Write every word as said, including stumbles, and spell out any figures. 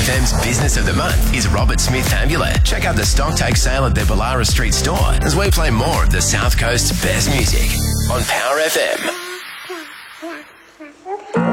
F M's Business of the Month is Robert Smith Amulet. Check out the stock take sale at their Ballara Street store as we play more of the South Coast's best music on Power F M.